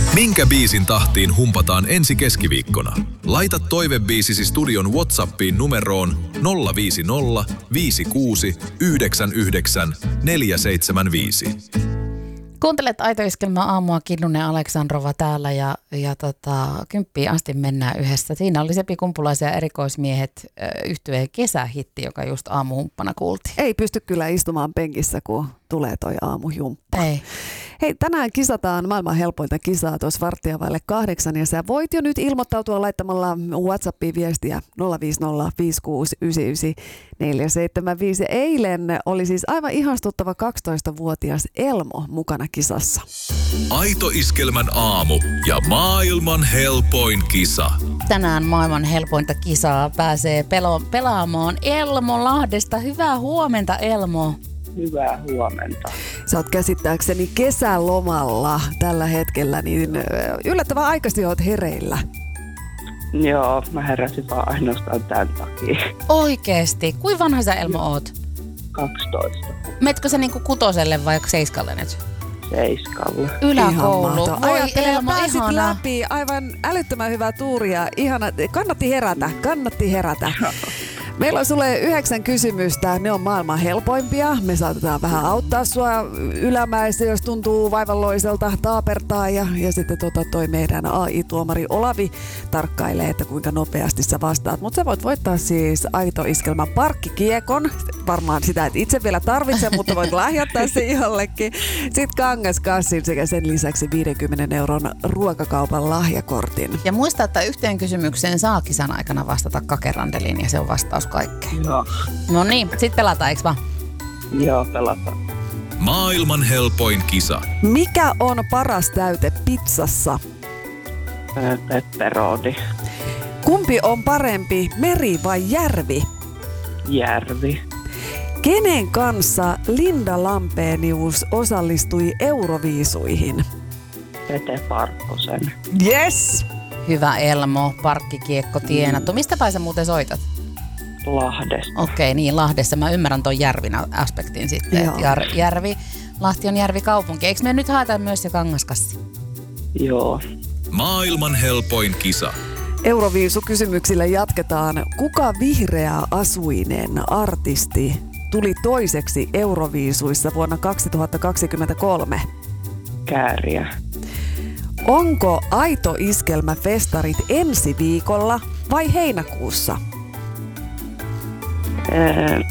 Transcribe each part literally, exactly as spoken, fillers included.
Minkä biisin tahtiin humpataan ensi keskiviikkona? Laita toivebiisisi studion WhatsAppiin numeroon nolla viisi nolla viisi kuusi yhdeksän yhdeksän neljä seitsemän viisi. Kuuntelet Aito Iskelmä aamua, Kinnunen Aleksandrova täällä ja, ja tota, kymppiin asti mennään yhdessä. Siinä oli Sepi Kumpulaisen ja Erikoismiehet yhtyeen kesähitti, joka just aamuhumppana kuultiin. Ei pysty kyllä istumaan penkissä, kun tulee toi aamujumppa. Ei. Hei, tänään kisataan maailman helpointa kisaa tuossa varttia vaille kahdeksan ja sä voit jo nyt ilmoittautua laittamalla WhatsAppiin viestiä nolla viisi nolla viisi kuusi yhdeksän yhdeksän neljä seitsemän viisi. Eilen oli siis aivan ihastuttava kaksitoistavuotias Elmo mukana kisassa. Aito Iskelmän aamu ja maailman helpoin kisa. Tänään maailman helpointa kisaa pääsee pelo- pelaamaan Elmo Lahdesta. Hyvää huomenta, Elmo. Hyvää huomenta. Sä oot käsittääkseni kesälomalla tällä hetkellä, niin yllättävän aikaisin oot hereillä. Joo, mä heräsin vaan ainoastaan tämän takia. Oikeesti? Kuinka vanha sä, Elmo, oot? kaksitoista. Metkö sä niinku kutoselle vai seiskalle nyt? Seiskalle. Yläkoulu. Voi Ajattele, Elmo, pääsit ihana. läpi. Aivan älyttömän hyvää tuuria. Ihana. Kannatti herätä. Kannatti herätä. Meillä on sulle yhdeksän kysymystä. Ne on maailman helpoimpia. Me saatetaan vähän auttaa sua ylämäessä, jos tuntuu vaivalloiselta taapertaa. Ja, ja sitten tota toi meidän A I-tuomari Olavi tarkkailee, että kuinka nopeasti sä vastaat. Mutta sä voit voittaa siis Aito Iskelmän parkkikiekon. Varmaan sitä et itse vielä tarvitse, mutta voit lahjoittaa se jollekin. Sitten kangaskassin sekä sen lisäksi viidenkymmenen euron ruokakaupan lahjakortin. Ja muista, että yhteen kysymykseen saa kisan aikana vastata kakerandeliin ja se on vastaus kaikkeen. Joo. No niin, sit pelataan, eiks vaan? Joo, pelataan. Maailman helpoin kisa. Mikä on paras täyte pizzassa? Pepperoni. Kumpi on parempi, meri vai järvi? Järvi. Kenen kanssa Linda Lampenius osallistui Euroviisuihin? Pete Parkkosen. Yes! Hyvä, Elmo, parkkikiekko tienattu. Mistä päin sä muuten soitat? Lahdesta. Okei, niin Lahdessa. Mä ymmärrän ton järvin aspektin sitten. Joo. Jär, järvi, Lahti on järvikaupunki. Eikö me nyt haeta myös se kangaskassi? Joo. Maailman helpoin kisa. Euroviisukysymyksillä jatketaan. Kuka vihreä asuinen artisti tuli toiseksi Euroviisuissa vuonna kaksituhattakaksikymmentäkolme? Kääriä. Onko Aito Iskelmä festarit ensi viikolla vai heinäkuussa? Ee,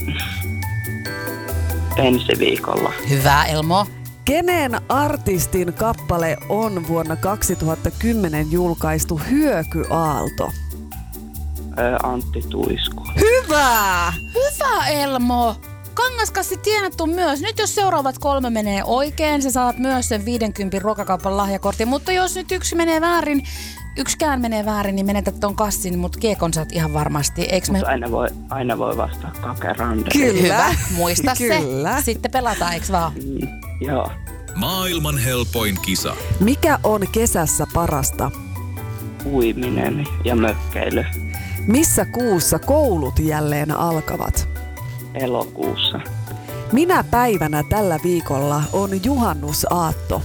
ensi viikolla. Hyvä, Elmo. Kenen artistin kappale on vuonna kaksituhattakymmenen julkaistu Hyökyaalto? Ee, Antti Tuisku. Hyvä! Hyvä, Elmo. Kangaskassi tienattu myös. Nyt jos seuraavat kolme menee oikein, sä saat myös sen viidenkympin ruokakaupan lahjakortin. Mutta jos nyt yksi menee väärin, yksikään menee väärin, niin menetät ton kassin, mutta kiekon saat ihan varmasti. Eiks me... aina voi, aina voi vastata kakerande. Kyllä. Hyvä, muista Kyllä. se. Sitten pelataan, eiks vaan? Mm, joo. Maailman helpoin kisa. Mikä on kesässä parasta? Uiminen ja mökkeily. Missä kuussa koulut jälleen alkavat? Elokuussa. Minä päivänä tällä viikolla on juhannusaatto?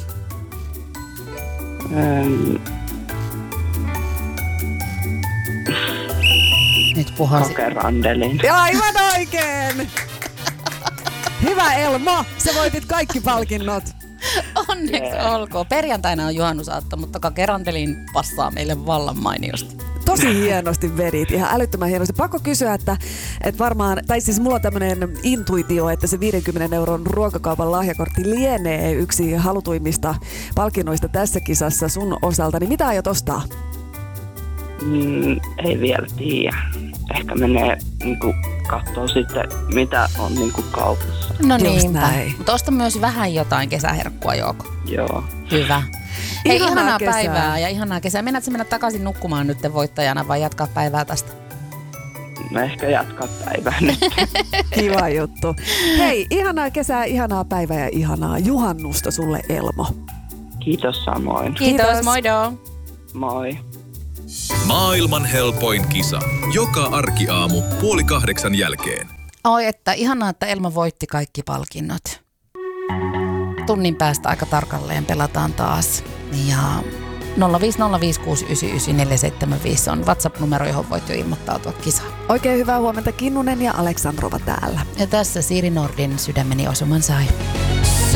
Öm, Nyt puhasi. Kakerandelin. Ja aivan oikein! Hyvä Elmo, sä voitit kaikki palkinnot. Onneksi olkoon. Perjantaina on juhannusaatto, mutta kakerandelin passaa meille vallan mainiosti. Tosi hienosti vedit, ihan älyttömän hienosti. Pakko kysyä, että, että varmaan, tai siis mulla on tämmönen intuitio, että se viidenkymmenen euron ruokakaupan lahjakortti lienee yksi halutuimmista palkinnoista tässä kisassa sun osalta. Niin mitä aiot ostaa? Mm, ei vielä tiedä. Ehkä menee niinku kattoo sitten, mitä on niinku kaupassa. No Just niinpä. näin. Mutta osta myös vähän jotain kesäherkkua, Jouko. Joo. Hyvä. Hei, Ihanaa ihanaa kesää. päivää ja ihanaa kesää. Meinaatko mennä takaisin nukkumaan nyt voittajana vai jatkaa päivää tästä? Mä ehkä jatkaa päivää nyt. Kiva juttu. Hei, ihanaa kesää, ihanaa päivää ja ihanaa juhannusta sulle, Elmo. Kiitos samoin. Kiitos, Kiitos. moido. Moi. Maailman helpoin kisa. Joka arkiaamu puoli kahdeksan jälkeen. Oi, että ihanaa, että Elmo voitti kaikki palkinnot. Tunnin päästä aika tarkalleen pelataan taas. Ja nolla viisi nolla viisi kuusi yhdeksän yhdeksän neljä seitsemän viisi on WhatsApp-numero, johon voit jo ilmoittautua kisaan. Oikein hyvää huomenta, Kinnunen ja Aleksandrova täällä. Ja tässä Siiri Nordin Sydämeni osuman sai.